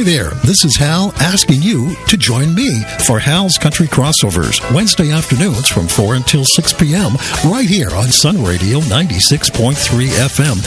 there, this is Hal asking you to join me for Hal's Country Crossovers, Wednesday afternoons from 4 until 6 p.m., right here on Sun Radio 96.3 FM.